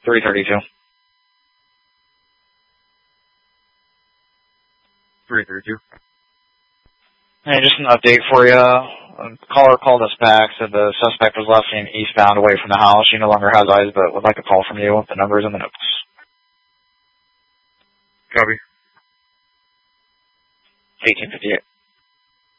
332. 332. Hey, just an update for you. A caller called us back, said the suspect was left seen eastbound away from the house. She no longer has eyes, but would like a call from you. The number's in the notes. Copy. 1858.